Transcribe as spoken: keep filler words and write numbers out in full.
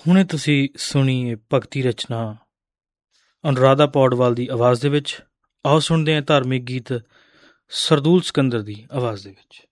ਹੁਣੇ ਤੁਸੀਂ ਸੁਣੀ ਇਹ ਭਗਤੀ ਰਚਨਾ ਅਨੁਰਾਧਾ ਪੌਡਵਾਲ ਦੀ ਆਵਾਜ਼ ਦੇ ਵਿੱਚ। ਆਓ ਸੁਣਦੇ ਹਾਂ ਧਾਰਮਿਕ ਗੀਤ ਸਰਦੂਲ ਸਿਕੰਦਰ ਦੀ ਆਵਾਜ਼ ਦੇ ਵਿੱਚ।